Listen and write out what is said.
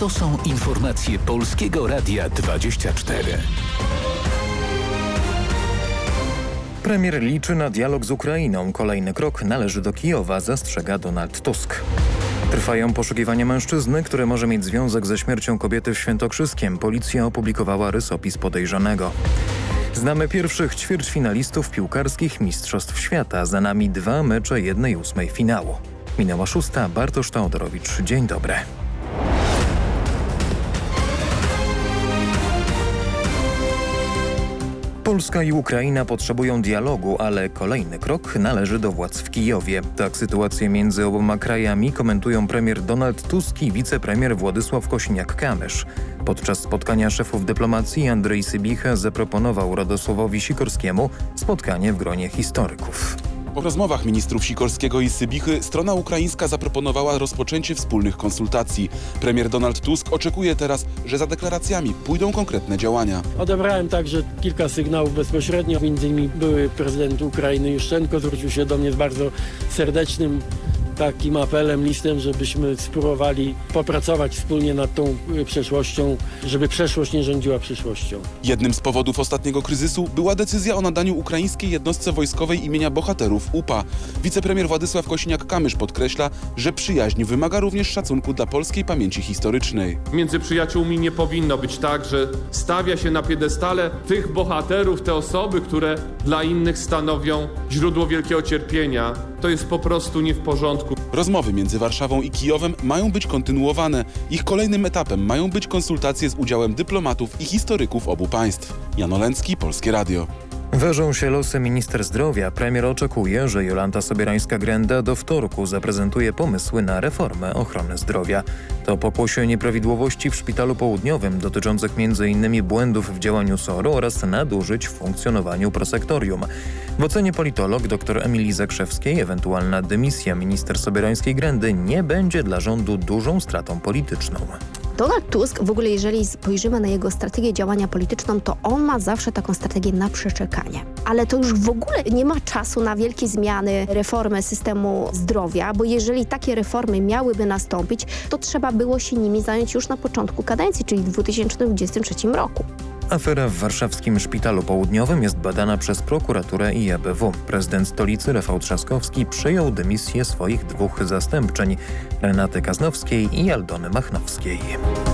To są informacje Polskiego Radia 24. Premier liczy na dialog z Ukrainą. Kolejny krok należy do Kijowa, zastrzega Donald Tusk. Trwają poszukiwania mężczyzny, który może mieć związek ze śmiercią kobiety w Świętokrzyskiem. Policja opublikowała rysopis podejrzanego. Znamy pierwszych ćwierćfinalistów piłkarskich Mistrzostw Świata. Za nami 2 mecze 1/8 finału. Minęła 6. Bartosz Teodorowicz. Dzień dobry. Polska i Ukraina potrzebują dialogu, ale kolejny krok należy do władz w Kijowie. Tak sytuację między oboma krajami komentują premier Donald Tusk i wicepremier Władysław Kosiniak-Kamysz. Podczas spotkania szefów dyplomacji Andrzej Sybicha zaproponował Radosławowi Sikorskiemu spotkanie w gronie historyków. Po rozmowach ministrów Sikorskiego i Sybichy strona ukraińska zaproponowała rozpoczęcie wspólnych konsultacji. Premier Donald Tusk oczekuje teraz, że za deklaracjami pójdą konkretne działania. Odebrałem także kilka sygnałów bezpośrednio. Między innymi były prezydent Ukrainy Juszczenko zwrócił się do mnie z bardzo serdecznym takim apelem, listem, żebyśmy spróbowali popracować wspólnie nad tą przeszłością, żeby przeszłość nie rządziła przyszłością. Jednym z powodów ostatniego kryzysu była decyzja o nadaniu ukraińskiej jednostce wojskowej imienia bohaterów UPA. Wicepremier Władysław Kosiniak-Kamysz podkreśla, że przyjaźń wymaga również szacunku dla polskiej pamięci historycznej. Między przyjaciółmi nie powinno być tak, że stawia się na piedestale tych bohaterów, te osoby, które dla innych stanowią źródło wielkiego cierpienia. To jest po prostu nie w porządku. Rozmowy między Warszawą i Kijowem mają być kontynuowane. Ich kolejnym etapem mają być konsultacje z udziałem dyplomatów i historyków obu państw. Jan Olęcki, Polskie Radio. Ważą się losy minister zdrowia. Premier oczekuje, że Jolanta Sobierańska-Grenda do wtorku zaprezentuje pomysły na reformę ochrony zdrowia. To pokłosie nieprawidłowości w Szpitalu Południowym dotyczących m.in. błędów w działaniu SOR-u oraz nadużyć w funkcjonowaniu prosektorium. W ocenie politolog dr Emilii Zakrzewskiej ewentualna dymisja minister Sobierańskiej-Grendy nie będzie dla rządu dużą stratą polityczną. Donald Tusk, w ogóle jeżeli spojrzymy na jego strategię działania polityczną, to on ma zawsze taką strategię na przeczekanie. Ale to już w ogóle nie ma czasu na wielkie zmiany, reformę systemu zdrowia, bo jeżeli takie reformy miałyby nastąpić, to trzeba było się nimi zająć już na początku kadencji, czyli w 2023 roku. Afera w warszawskim Szpitalu Południowym jest badana przez prokuraturę i ABW. Prezydent stolicy Rafał Trzaskowski przyjął dymisję swoich 2 zastępczyń, Renaty Kaznowskiej i Aldony Machnowskiej.